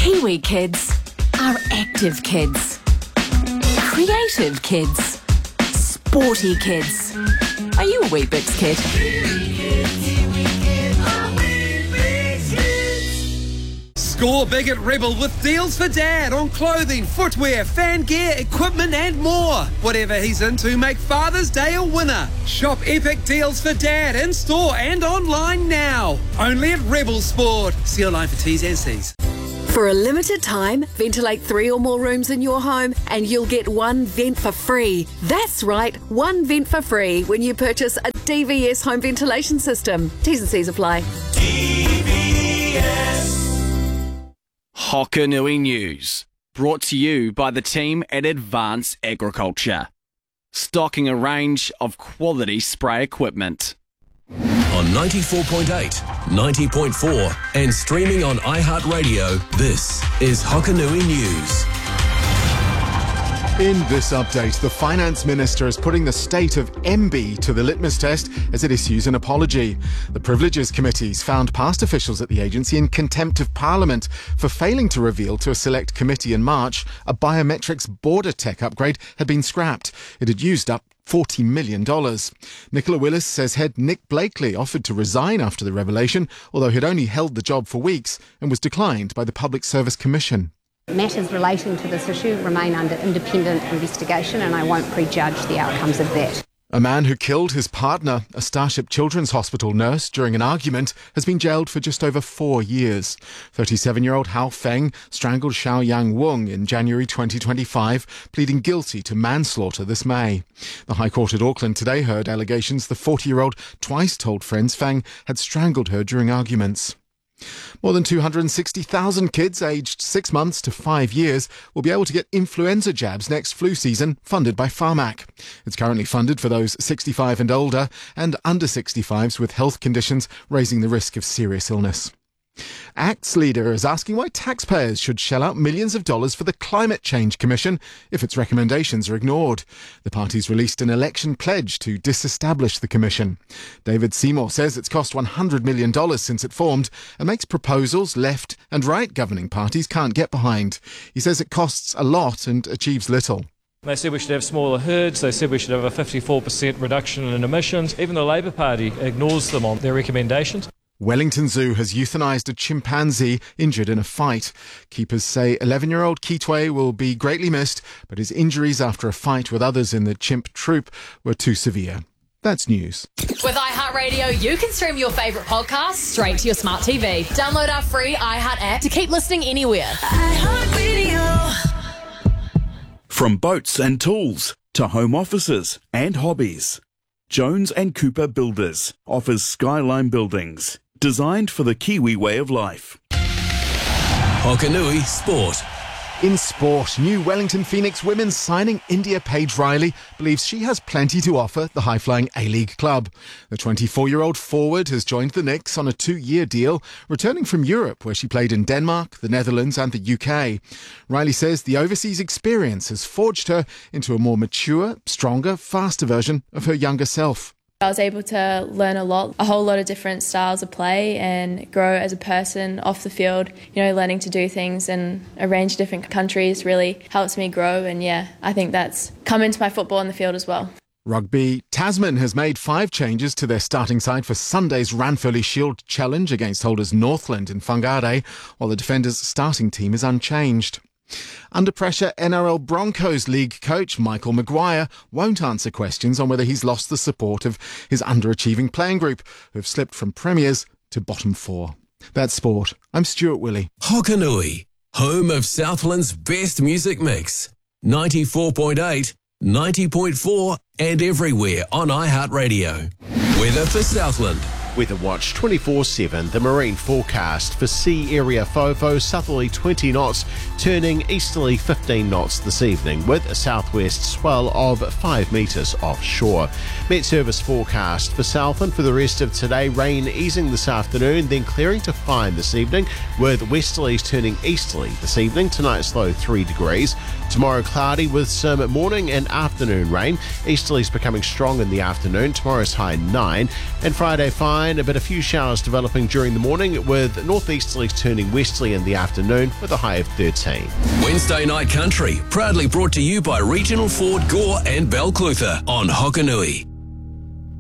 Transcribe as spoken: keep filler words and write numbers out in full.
Kiwi kids are active kids, creative kids, sporty kids. Are you a Weet-Bix kid? Score big at Rebel with deals for Dad on clothing, footwear, fan gear, equipment and more. Whatever he's into, make Father's Day a winner. Shop epic deals for Dad in store and online now. Only at Rebel Sport. See online for T's and C's. For a limited time, ventilate three or more rooms in your home and you'll get one vent for free. That's right, one vent for free when you purchase a D V S home ventilation system. T's and C's apply. D V S. Hokanui News, brought to you by the team at Advance Agriculture, stocking a range of quality spray equipment. On ninety-four point eight, ninety point four and streaming on iHeartRadio, this is Hokanui News. In this update, the Finance Minister is putting the state of M B to the litmus test as it issues an apology. The Privileges Committees found past officials at the agency in contempt of Parliament for failing to reveal to a select committee in March a biometrics border tech upgrade had been scrapped. It had used up forty million dollars. Nicola Willis says head Nick Blakely offered to resign after the revelation, although he'd only held the job for weeks and was declined by the Public Service Commission. Matters relating to this issue remain under independent investigation and I won't prejudge the outcomes of that. A man who killed his partner, a Starship Children's Hospital nurse, during an argument has been jailed for just over four years. thirty-seven-year-old Hao Feng strangled Xiao Yang Wong in January twenty twenty-five, pleading guilty to manslaughter this May. The High Court at Auckland today heard allegations the forty-year-old twice told friends Feng had strangled her during arguments. More than two hundred sixty thousand kids aged six months to five years will be able to get influenza jabs next flu season, funded by Pharmac. It's currently funded for those sixty-five and older and under sixty-fives with health conditions raising the risk of serious illness. ACT's leader is asking why taxpayers should shell out millions of dollars for the Climate Change Commission if its recommendations are ignored. The party's released an election pledge to disestablish the commission. David Seymour says it's cost one hundred million dollars since it formed and makes proposals left and right governing parties can't get behind. He says it costs a lot and achieves little. They said we should have smaller herds, they said we should have a fifty-four percent reduction in emissions. Even the Labour Party ignores them on their recommendations. Wellington Zoo has euthanised a chimpanzee injured in a fight. Keepers say eleven-year-old Kitwe will be greatly missed, but his injuries after a fight with others in the chimp troop were too severe. That's news. With iHeartRadio, you can stream your favourite podcasts straight to your smart T V. Download our free iHeart app to keep listening anywhere. iHeartRadio. From boats and tools to home offices and hobbies, Jones and Cooper Builders offers Skyline Buildings, designed for the Kiwi way of life. Hokanui Sport. In sport, new Wellington Phoenix women's signing India Paige Riley believes she has plenty to offer the high-flying A-League club. The twenty-four-year-old forward has joined the Knicks on a two-year deal, returning from Europe where she played in Denmark, the Netherlands and the U K. Riley says the overseas experience has forged her into a more mature, stronger, faster version of her younger self. I was able to learn a lot, a whole lot of different styles of play and grow as a person off the field. You know, learning to do things in a range of different countries really helps me grow, and yeah, I think that's come into my football on the field as well. Rugby. Tasman has made five changes to their starting side for Sunday's Ranfurly Shield Challenge against holders Northland in Whangarei, while the Defenders' starting team is unchanged. Under pressure, N R L Broncos league coach Michael Maguire won't answer questions on whether he's lost the support of his underachieving playing group, who have slipped from premiers to bottom four. That's sport. I'm Stuart Willey. Hokanui, home of Southland's best music mix. ninety-four point eight, ninety point four and everywhere on iHeartRadio. Weather for Southland. Weather Watch twenty-four seven, the marine forecast for sea area Fofo, southerly twenty knots, turning easterly fifteen knots this evening with a southwest swell of five metres offshore. Met Service forecast for Southland for the rest of today, rain easing this afternoon, then clearing to fine this evening with westerlies turning easterly this evening, tonight's low three degrees. Tomorrow cloudy with some morning and afternoon rain, easterlies becoming strong in the afternoon, tomorrow's high nine, and Friday fine nine, but a few showers developing during the morning with northeasterlies turning westerly in the afternoon with a high of thirteen. Wednesday Night Country, proudly brought to you by Regional Ford Gore and Balclutha on Hokanui.